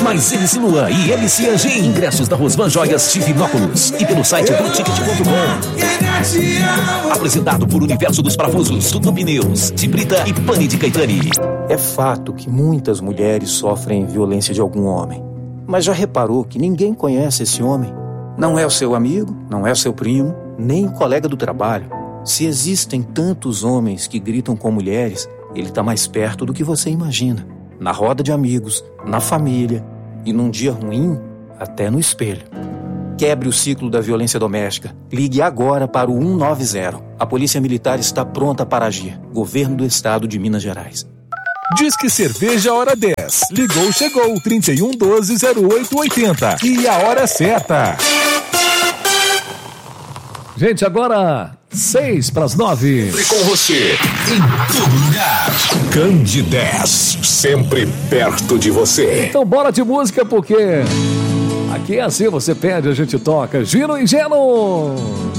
mais MC Luan e MC Anjinho. Ingressos da Rosvan Joias Divinóculos e pelo site Blueticket.com. Apresentado por Universo dos Parafusos, Tudo Pneus, de Brita e Pane de Caetani. É fato que muitas mulheres sofrem violência de algum homem. Mas já reparou que ninguém conhece esse homem? Não é o seu amigo, não é o seu primo, nem o colega do trabalho. Se existem tantos homens que gritam com mulheres, ele está mais perto do que você imagina. Na roda de amigos, na família e num dia ruim, até no espelho. Quebre o ciclo da violência doméstica. Ligue agora para o 190. A Polícia Militar está pronta para agir. Governo do Estado de Minas Gerais. Disque Cerveja Hora 10. Ligou, chegou. 3112-0880. E a hora certa. Gente, agora 6:09. Sempre com você, em todo lugar. Candidez, sempre perto de você. Então bora de música, porque aqui é assim, você pede, a gente toca. Gino e Geno.